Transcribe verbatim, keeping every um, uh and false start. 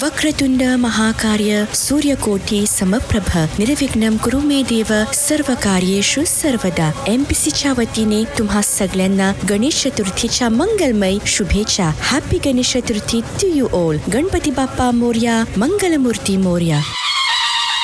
वक्रतुंड महाकार्य सूर्यकोटि समप्रभ निर्विघ्नं कुरु मे देव सर्व कार्येषु सर्वदा. एमपीसीच्या वतीने तुम्हा सगळ्यांना गणेश चतुर्थीच्या मंगलमय शुभेच्छा. Happy Ganesh Chaturthi to you all. Ganpati Bappa Morya, Mangalmurti Morya.